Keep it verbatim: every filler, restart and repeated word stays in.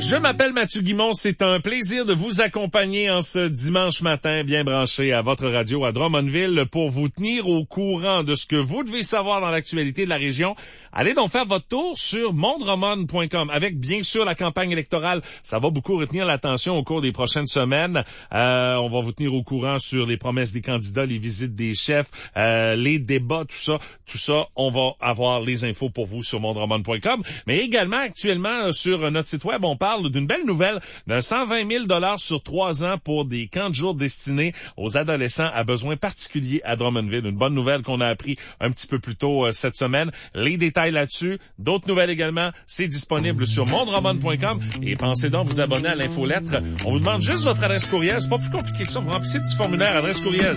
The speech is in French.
Je m'appelle Mathieu Guimont, c'est un plaisir de vous accompagner en ce dimanche matin bien branché à votre radio à Drummondville pour vous tenir au courant de ce que vous devez savoir dans l'actualité de la région. Allez donc faire votre tour sur mon drummond point com avec bien sûr la campagne électorale. Ça va beaucoup retenir l'attention au cours des prochaines semaines. Euh, on va vous tenir au courant sur les promesses des candidats, les visites des chefs, euh, les débats, tout ça. Tout ça, on va avoir les infos pour vous sur mon drummond point com. Mais également actuellement sur notre site web, on parle d'une belle nouvelle d'un cent vingt mille dollars sur trois ans pour des camps de jour destinés aux adolescents à besoins particuliers à Drummondville. Une bonne nouvelle qu'on a appris un petit peu plus tôt euh, cette semaine. Les détails là-dessus, d'autres nouvelles également, c'est disponible sur mon drummond point com et pensez donc vous abonner à l'infolettre. On vous demande juste votre adresse courriel. C'est pas plus compliqué que ça. Vous remplissez le petit formulaire adresse courriel